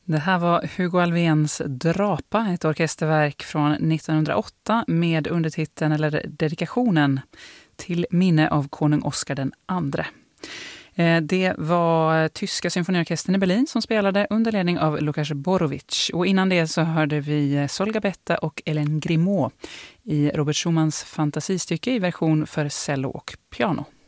Det här var Hugo Alfvéns Drapa, ett orkesterverk från 1908 med undertiteln eller dedikationen till minne av konung Oscar den andre. Det var tyska symfoniorkestern i Berlin som spelade under ledning av Lukas Borovic. Och innan det så hörde vi Sol Gabetta och Hélène Grimaud i Robert Schumanns fantasistycke i version för cello och piano.